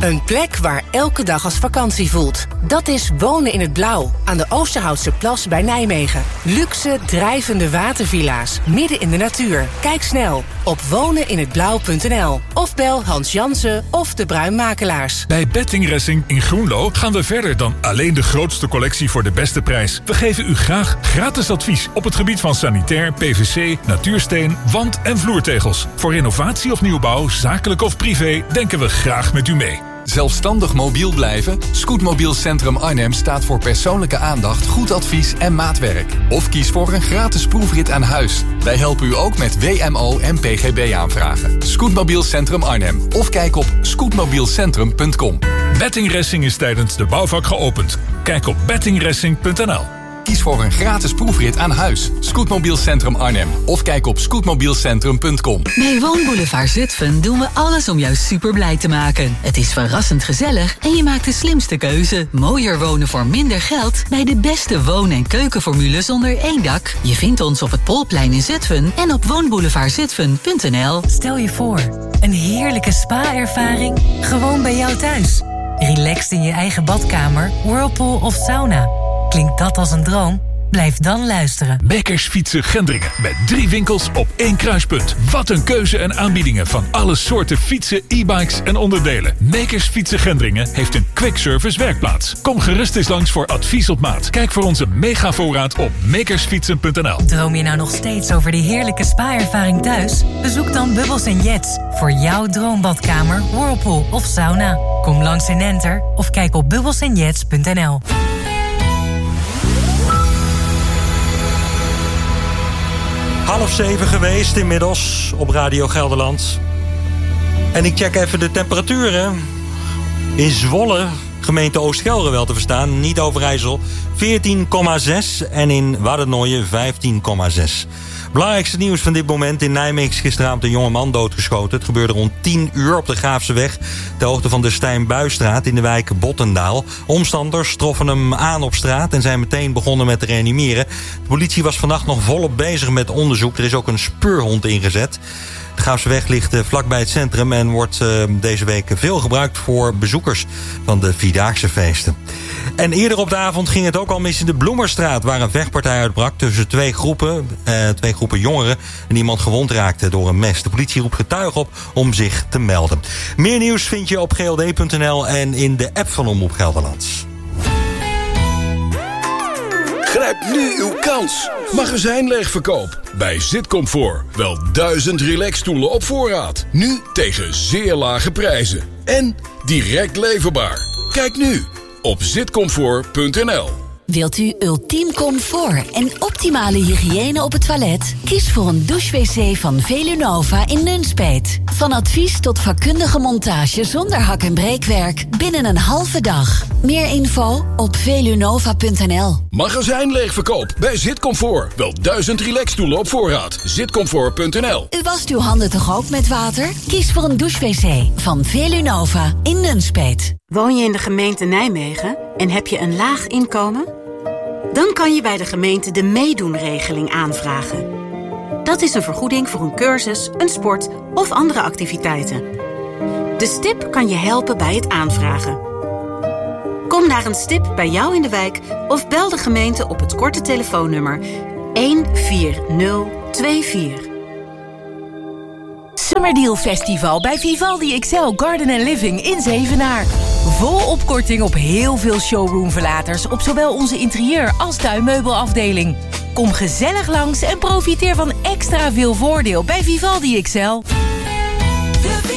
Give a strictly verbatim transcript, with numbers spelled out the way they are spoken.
Een plek waar elke dag als vakantie voelt. Dat is Wonen in het Blauw, aan de Oosterhoutse Plas bij Nijmegen. Luxe, drijvende watervilla's, midden in de natuur. Kijk snel op wonen in het blauw punt n l of bel Hans Jansen of de Bruinmakelaars. Bij Betting Racing in Groenlo gaan we verder dan alleen de grootste collectie voor de beste prijs. We geven u graag gratis advies op het gebied van sanitair, P V C, natuursteen, wand- en vloertegels. Voor renovatie of nieuwbouw, zakelijk of privé, denken we graag met u mee. Zelfstandig mobiel blijven? Scootmobiel Centrum Arnhem staat voor persoonlijke aandacht, goed advies en maatwerk. Of kies voor een gratis proefrit aan huis. Wij helpen u ook met W M O en P G B aanvragen. Scootmobiel Centrum Arnhem. Of kijk op scootmobielcentrum punt com. Betting Racing is tijdens de bouwvak geopend. Kijk op betting racing punt n l. Kies voor een gratis proefrit aan huis. Scootmobiel Centrum Arnhem. Of kijk op scootmobielcentrum punt com. Bij Woonboulevard Zutphen doen we alles om jou super blij te maken. Het is verrassend gezellig en je maakt de slimste keuze. Mooier wonen voor minder geld bij de beste woon- en keukenformules onder één dak. Je vindt ons op het Polplein in Zutphen en op woonboulevard zutphen punt n l. Stel je voor, een heerlijke spa-ervaring gewoon bij jou thuis. Relaxed in je eigen badkamer, whirlpool of sauna. Klinkt dat als een droom? Blijf dan luisteren. Makers Fietsen Gendringen. Met drie winkels op één kruispunt. Wat een keuze en aanbiedingen van alle soorten fietsen, e-bikes en onderdelen. Makers Fietsen Gendringen heeft een quick service werkplaats. Kom gerust eens langs voor advies op maat. Kijk voor onze mega voorraad op makersfietsen punt n l. Droom je nou nog steeds over die heerlijke spa-ervaring thuis? Bezoek dan Bubbles en Jets voor jouw droombadkamer, whirlpool of sauna. Kom langs in Enter of kijk op bubbles en jets punt n l. Half zeven geweest inmiddels op Radio Gelderland. En ik check even de temperaturen. In Zwolle, gemeente Oost-Gelre wel te verstaan, niet Overijssel, veertien komma zes. En in Waddenooien vijftien komma zes. Belangrijkste nieuws van dit moment. In Nijmegen is gisteravond een jongeman doodgeschoten. Het gebeurde rond tien uur op de Graafseweg, ter hoogte van de Stijn-Buisstraat in de wijk Bottendaal. Omstanders troffen hem aan op straat en zijn meteen begonnen met te reanimeren. De politie was vannacht nog volop bezig met onderzoek. Er is ook een speurhond ingezet. De Graafseweg ligt vlakbij het centrum en wordt uh, deze week veel gebruikt voor bezoekers van de Vierdaagse feesten. En eerder op de avond ging het ook al mis in de Bloemerstraat, waar een vechtpartij uitbrak tussen twee groepen, uh, twee groepen jongeren en iemand gewond raakte door een mes. De politie roept getuigen op om zich te melden. Meer nieuws vind je op g l d punt n l en in de app van Omroep Gelderland. Grijp nu uw kans. Magazijnleegverkoop bij Zitcomfort. Wel duizend relaxstoelen op voorraad. Nu tegen zeer lage prijzen. En direct leverbaar. Kijk nu op zitcomfort punt n l. Wilt u ultiem comfort en optimale hygiëne op het toilet? Kies voor een douche-wc van Velunova in Nunspeet. Van advies tot vakkundige montage zonder hak- en breekwerk binnen een halve dag. Meer info op velunova punt n l. Magazijnleegverkoop bij Zitcomfort. Wel duizend relaxstoelen op voorraad. zitcomfort punt n l. U wast uw handen toch ook met water? Kies voor een douche-wc van Velunova in Nunspeet. Woon je in de gemeente Nijmegen en heb je een laag inkomen? Dan kan je bij de gemeente de meedoenregeling aanvragen. Dat is een vergoeding voor een cursus, een sport of andere activiteiten. De stip kan je helpen bij het aanvragen. Kom naar een stip bij jou in de wijk of bel de gemeente op het korte telefoonnummer een vier nul twee vier. Summerdeal Festival bij Vivaldi X L Garden and Living in Zevenaar. Vol opkorting op heel veel showroomverlaters op zowel onze interieur- als tuinmeubelafdeling. Kom gezellig langs en profiteer van extra veel voordeel bij Vivaldi X L.